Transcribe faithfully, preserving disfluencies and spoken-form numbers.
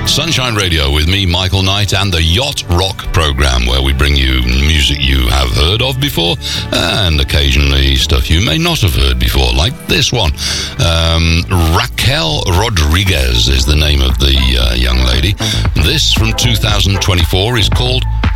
Sunshine Radio with me, Michael Knight, and the Yacht Rock program, where we bring you music you have heard of before and occasionally stuff you may not have heard before, like this one. Um, Raquel Rodriguez is the name of the uh, young lady. This from two thousand twenty-four is called